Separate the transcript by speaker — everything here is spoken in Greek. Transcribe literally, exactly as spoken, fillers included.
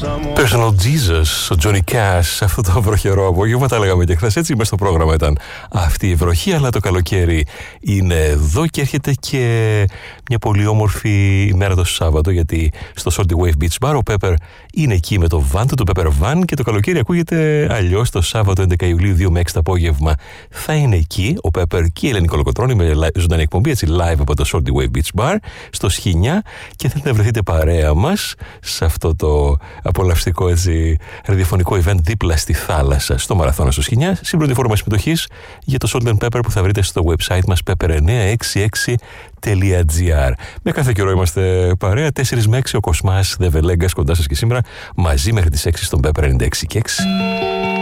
Speaker 1: Personal Jesus, ο Johnny Cash, αυτό το βροχερό απόγευμα, τα λέγαμε και χθες, έτσι μέσα στο πρόγραμμα ήταν αυτή η βροχή, αλλά το καλοκαίρι είναι εδώ και έρχεται και μια πολύ όμορφη ημέρα το Σάββατο, γιατί στο Salty Wave Beach Bar ο Pepper είναι εκεί με το van του, το Pepper Van, και το καλοκαίρι ακούγεται αλλιώς. Το Σάββατο έντεκα Ιουλίου δύο με έξι το απόγευμα θα είναι εκεί ο Pepper και η Ελένη Κολοκοτρώνη με ζωντανή εκπομπή, έτσι live από το Salty Wave Beach Bar στο Σχοινιά, και θέλετε να βρεθείτε παρέα μας σε αυτό το απολαυστικό, έτσι, ραδιοφωνικό event δίπλα στη θάλασσα στο Μαραθώνα στο Σχοινιά, στην φόρμα συμμετοχής για το Salt and Pepper που θα βρείτε στο website μας pepper εννιά έξι έξι τελεία gr. Με κάθε καιρό είμαστε παρέα, τέσσερα με έξι ο Κοσμάς Δεβελέγκας κοντά σας και σήμερα, μαζί μέχρι τις έξι στον Pepper ενενήντα έξι και έξι.